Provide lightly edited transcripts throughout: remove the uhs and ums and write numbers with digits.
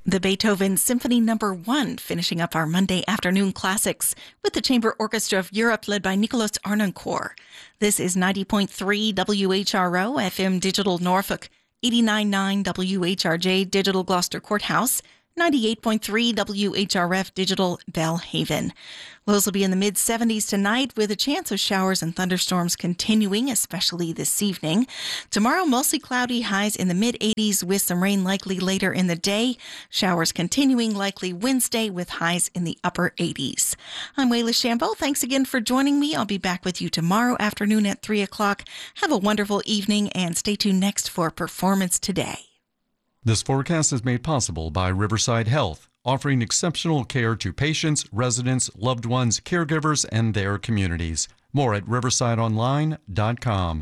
The Beethoven Symphony No. 1, finishing up our Monday afternoon classics with the Chamber Orchestra of Europe led by Nicolas Arnoncourt. This is 90.3 WHRO FM Digital Norfolk, 89.9 WHRJ Digital Gloucester Courthouse, 98.3 WHRF Digital Belhaven. Lows will be in the mid-70s tonight with a chance of showers and thunderstorms continuing, especially this evening. Tomorrow, mostly cloudy, highs in the mid-80s with some rain likely later in the day. Showers continuing likely Wednesday with highs in the upper 80s. I'm Wayla Shambo. Thanks again for joining me. I'll be back with you tomorrow afternoon at 3 o'clock. Have a wonderful evening and stay tuned next for Performance Today. This forecast is made possible by Riverside Health, offering exceptional care to patients, residents, loved ones, caregivers, and their communities. More at riversideonline.com.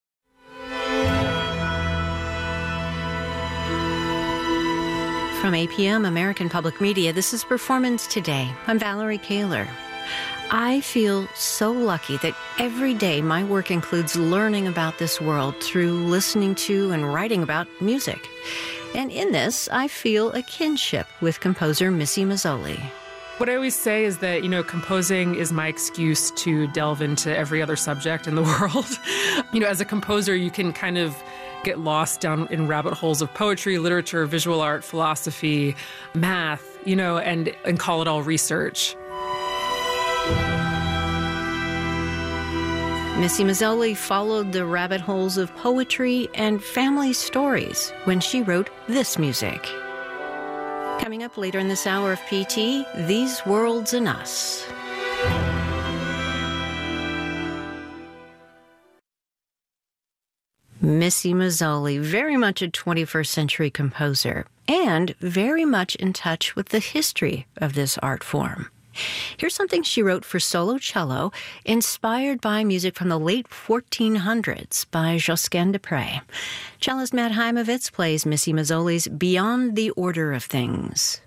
From APM, American Public Media, this is Performance Today. I'm Valerie Kaler. I feel so lucky that every day my work includes learning about this world through listening to and writing about music. And in this, I feel a kinship with composer Missy Mazzoli. What I always say is that, composing is my excuse to delve into every other subject in the world. As a composer, you can kind of get lost down in rabbit holes of poetry, literature, visual art, philosophy, math, and call it all research. Missy Mazzoli followed the rabbit holes of poetry and family stories when she wrote this music. Coming up later in this hour of PT, These Worlds and Us. Missy Mazzoli, very much a 21st century composer and very much in touch with the history of this art form. Here's something she wrote for solo cello, inspired by music from the late 1400s by Josquin des Prez. Cellist Matt Heimovitz plays Missy Mazzoli's Beyond the Order of Things.